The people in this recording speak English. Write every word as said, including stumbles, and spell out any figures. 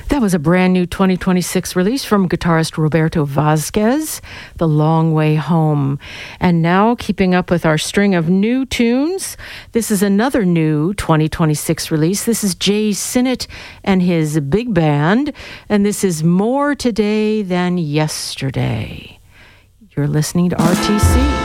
That was a brand new twenty twenty-six release from guitarist Roberto Vasquez, The Long Way Home. And now, keeping up with our string of new tunes, this is another new twenty twenty-six release. This is Jay Sinnott and his big band, and this is More Today Than Yesterday. You're listening to R T C.